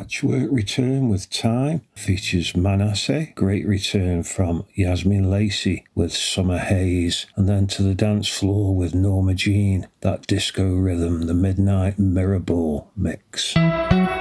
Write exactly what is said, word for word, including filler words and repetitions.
Patchwork return with Time features Manasseh. Great return from Yasmin Lacey with Summer Haze. And then to the dance floor with Norma Jean. That disco rhythm, the Midnight Mirror Ball mix.